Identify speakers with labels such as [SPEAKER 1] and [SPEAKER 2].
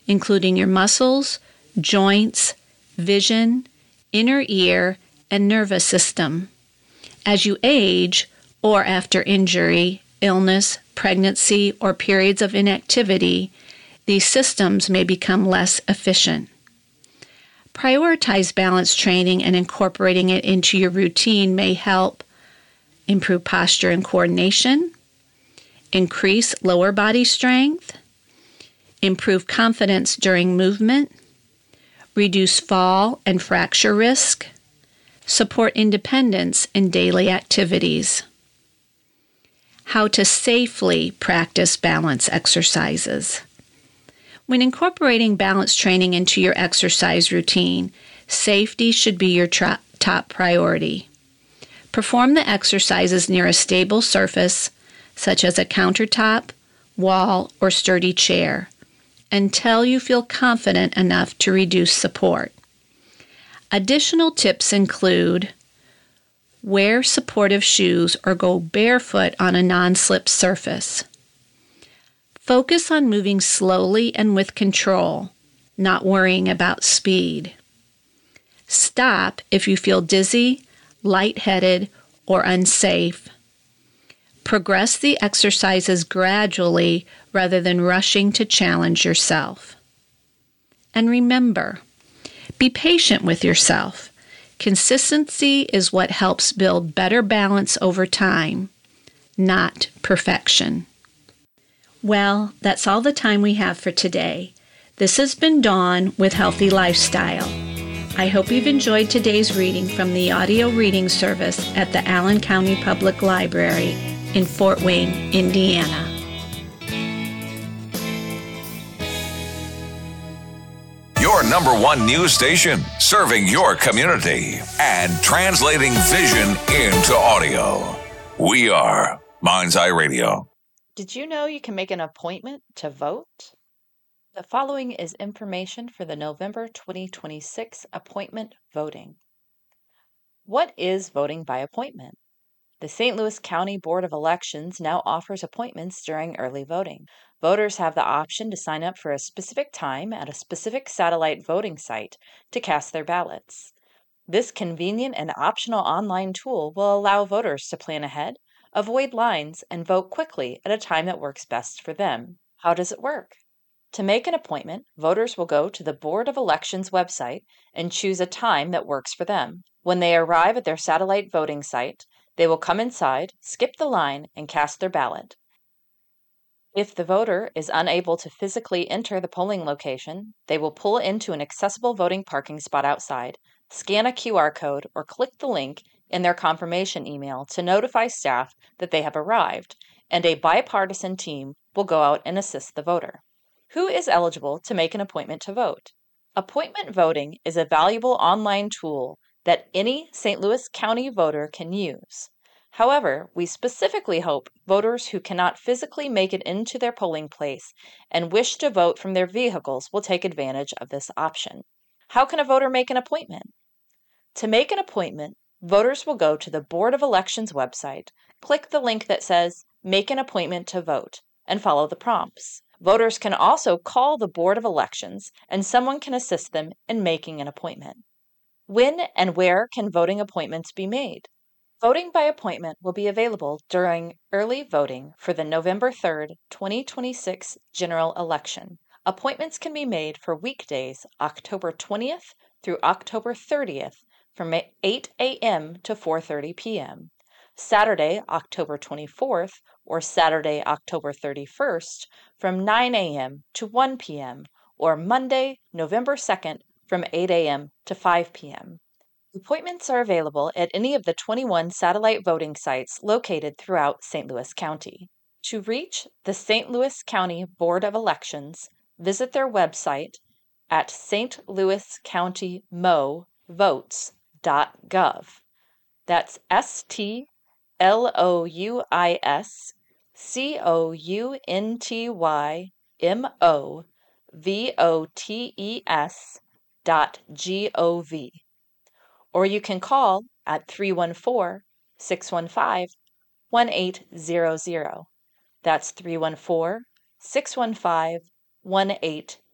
[SPEAKER 1] including your muscles, joints, vision, inner ear, and nervous system. As you age, or after injury, illness, pregnancy, or periods of inactivity, these systems may become less efficient. Prioritize balance training and incorporating it into your routine may help improve posture and coordination, increase lower body strength, improve confidence during movement, reduce fall and fracture risk, support independence in daily activities. How to safely practice balance exercises. When incorporating balance training into your exercise routine, safety should be your top priority. Perform the exercises near a stable surface, such as a countertop, wall, or sturdy chair, until you feel confident enough to reduce support. Additional tips include: wear supportive shoes or go barefoot on a non-slip surface. Focus on moving slowly and with control, not worrying about speed. Stop if you feel dizzy, lightheaded, or unsafe. Progress the exercises gradually rather than rushing to challenge yourself. And remember, be patient with yourself. Consistency is what helps build better balance over time, not perfection. Well, that's all the time we have for today. This has been Dawn with Healthy Lifestyle. I hope you've enjoyed today's reading from the audio reading service at the Allen County Public Library in Fort Wayne, Indiana.
[SPEAKER 2] Your number one news station, serving your community and translating vision into audio. We are Mind's Eye Radio.
[SPEAKER 3] Did you know you can make an appointment to vote? The following is information for the November 2026 appointment voting. What is voting by appointment? The St. Louis County Board of Elections now offers appointments during early voting. Voters have the option to sign up for a specific time at a specific satellite voting site to cast their ballots. This convenient and optional online tool will allow voters to plan ahead, avoid lines, and vote quickly at a time that works best for them. How does it work? To make an appointment, voters will go to the Board of Elections website and choose a time that works for them. When they arrive at their satellite voting site, they will come inside, skip the line, and cast their ballot. If the voter is unable to physically enter the polling location, they will pull into an accessible voting parking spot outside, scan a QR code, or click the link in their confirmation email to notify staff that they have arrived, and a bipartisan team will go out and assist the voter. Who is eligible to make an appointment to vote? Appointment voting is a valuable online tool that any St. Louis County voter can use. However, we specifically hope voters who cannot physically make it into their polling place and wish to vote from their vehicles will take advantage of this option. How can a voter make an appointment? To make an appointment, voters will go to the Board of Elections website, click the link that says Make an Appointment to Vote, and follow the prompts. Voters can also call the Board of Elections, and someone can assist them in making an appointment. When and where can voting appointments be made? Voting by appointment will be available during early voting for the November 3rd, 2026 general election. Appointments can be made for weekdays October 20th through October 30th from 8 a.m. to 4:30 p.m., Saturday, October 24th or Saturday, October 31st from 9 a.m. to 1 p.m., or Monday, November 2nd from 8 a.m. to 5 p.m. Appointments are available at any of the 21 satellite voting sites located throughout St. Louis County. To reach the St. Louis County Board of Elections, visit their website at stlouiscountymovotes.gov. That's stlouiscountymovotes.gov. Or you can call at 314-615-1800. That's 314-615-1800.